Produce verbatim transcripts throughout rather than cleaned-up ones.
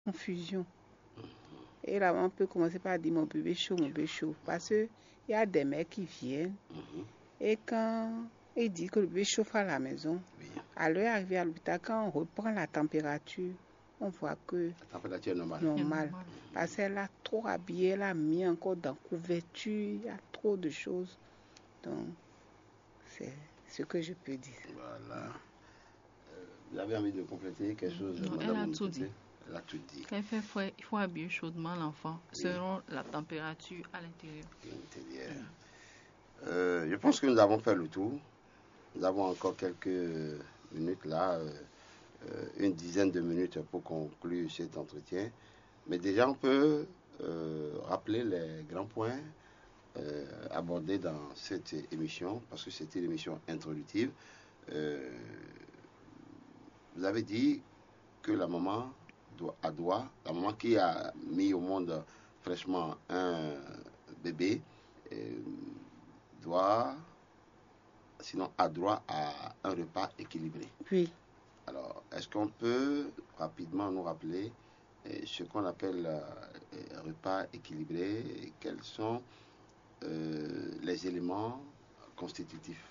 confusion. Et la maman peut commencer par dire mon bébé chaud, mon bébé chaud. Parce qu'il y a des mères qui viennent Mhm. et quand ils disent que le bébé chauffe à la maison, Oui. à l'heure arrivée à l'hôpital, quand on reprend la température, on voit que La température est normale. normal. normal. Parce qu'elle a trop habillé, elle a mis encore dans couverture, il y a trop de choses. Donc, c'est ce que je peux dire. Voilà. Euh, vous avez envie de compléter quelque chose, Non, madame elle a Monikete? tout dit. Elle a tout dit. Quand il fait froid, il faut habiller chaudement l'enfant selon la température à l'intérieur. L'intérieur. Euh, je pense que nous avons fait le tour. Nous avons encore quelques minutes là, euh, euh, une dizaine de minutes pour conclure cet entretien. Mais déjà, on peut euh, rappeler les grands points euh, abordés dans cette émission, parce que c'était l'émission introductive. Euh, vous avez dit que la maman doit, a droit, la maman qui a mis au monde fraîchement un bébé, euh, doit, sinon a droit à un repas équilibré. Oui. Alors, est-ce qu'on peut rapidement nous rappeler euh, ce qu'on appelle euh, euh, repas équilibré et quels sont euh, les éléments constitutifs?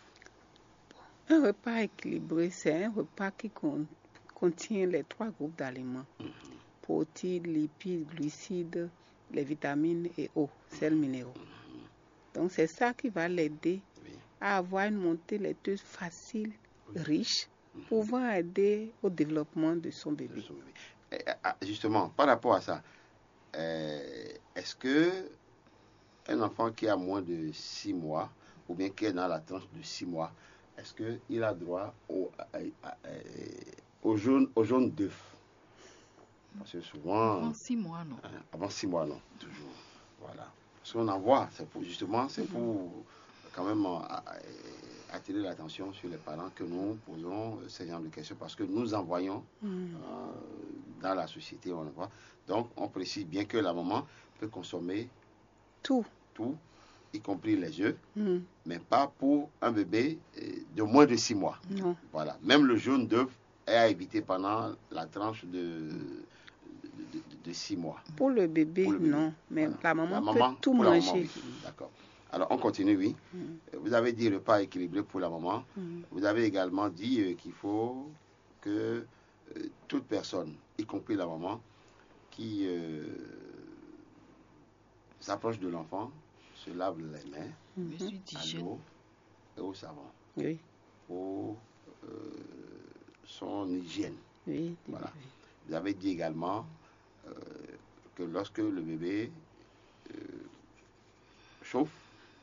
Un repas équilibré, c'est un repas qui con- contient les trois groupes d'aliments. Mhm. Protéines, lipides, glucides, les vitamines et eau, sels minéraux. Mhm. Donc c'est ça qui va l'aider Oui. à avoir une montée laiteuse facile, Oui. riche, Mhm. pouvant aider au développement de son De bébé. son bébé. Et, ah, justement, par rapport à ça, euh, est-ce que un enfant qui a moins de six mois, ou bien qui est dans la tranche de six mois, est-ce qu'il a droit au, à- à- à- au jaune, au jaune d'œuf? Parce que souvent, Avant six mois, non. hein, avant six mois, non, toujours. Voilà. Parce qu'on en voit, c'est pour, justement, c'est pour quand même euh, à- à- attirer l'attention sur les parents que nous posons euh, ce genre de questions, parce que nous en voyons Mm. euh, dans la société, on le voit. Donc, on précise bien que la maman peut consommer Tout. tout, y compris les œufs, Mm. mais pas pour un bébé euh, de moins de six mois. Non. Voilà. Même le jaune d'œuf est à éviter pendant la tranche de, de, de- de six mois. Pour le bébé, Pour le bébé. non. Mais Voilà. la maman La peut maman, tout pour la maman, manger. oui. D'accord. Alors, on continue, oui. Mm. Euh, Vous avez dit repas équilibré pour la maman. Mm. Vous avez également dit euh, qu'il faut que euh, toute personne, y compris la maman, qui euh, s'approche de l'enfant, se lave les mains Je Mhm. suis à d'hygiène. l'eau et au savon Oui. pour euh, son hygiène. Oui. Voilà. Oui. Vous avez dit également euh, que lorsque le bébé euh, chauffe,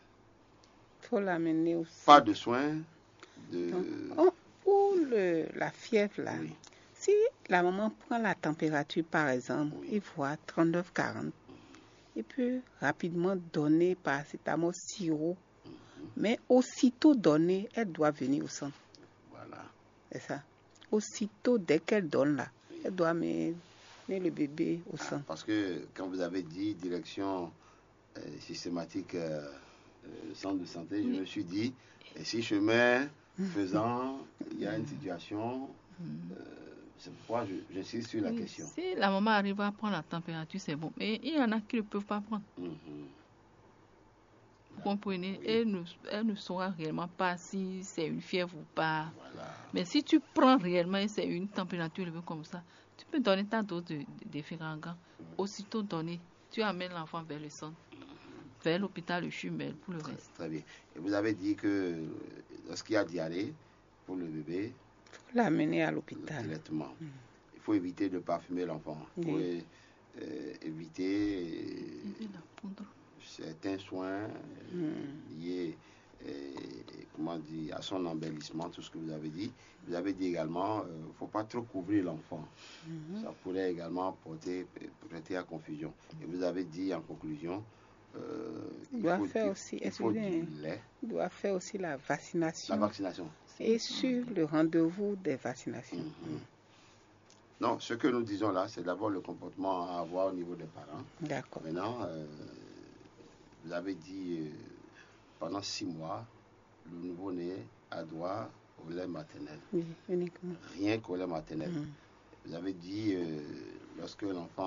Il faut l'amener aussi. pas de soin de... Donc, on- pour le, la fièvre, là, Oui. si la maman prend la température, par exemple, Oui. il voit trente-neuf quarante, il peut rapidement donner paracétamol sirop, Mhm. mais aussitôt donné, elle doit venir au centre. Voilà. C'est ça. Aussitôt, dès qu'elle donne là, elle doit mener le bébé au Ah, centre. parce que quand vous avez dit direction euh, systématique euh, euh, centre de santé, je Oui. me suis dit, et si chemin faisant, il y a une situation, Mhm. euh, c'est pourquoi je- j'insiste sur la Oui, question. si la maman arrive à prendre la température, c'est bon. Mais il y en a qui ne peuvent pas prendre. Mhm. Vous comprenez? Oui. Elle ne, elle ne saura réellement pas si c'est une fièvre ou pas. Voilà. Mais si tu prends réellement et c'est une température élevée comme ça, tu peux donner ta dose de, de, de Ferrangan. Aussitôt donné, tu amènes l'enfant vers le centre, vers l'hôpital de Chumel pour le Très, reste. très bien. Et vous avez dit que euh, lorsqu'il y a diarrhée pour le bébé, Il faut l'amener à l'hôpital. directement, il faut éviter de parfumer l'enfant. Il faut Oui. euh, éviter Et euh, la poudre. certains soins euh, liés euh, comment dire, à son embellissement, tout ce que vous avez dit. Vous avez dit également, il ne faut pas trop couvrir l'enfant. Mhm. Ça pourrait également porter, prêter à confusion. Et vous avez dit en conclusion, euh, Il il doit faut, faire du, aussi, il faut excusez, du lait. il doit faire aussi la La vaccination vaccination. et sur le rendez-vous des vaccinations. Mhm. Non, ce que nous disons là, c'est d'abord le comportement à avoir au niveau des parents. D'accord. Maintenant, euh, vous avez dit, euh, pendant six mois, le nouveau-né a droit au lait maternel. Oui, uniquement. Rien qu'au lait maternel. Mhm. Vous avez dit, euh, lorsque l'enfant